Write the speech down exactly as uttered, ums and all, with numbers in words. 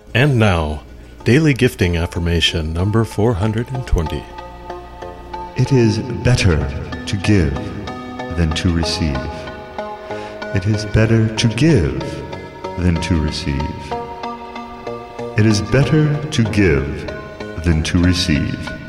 And now, Daily Gifting Affirmation number four hundred twenty. It is better to give than to receive. It is better to give than to receive. It is better to give than to receive.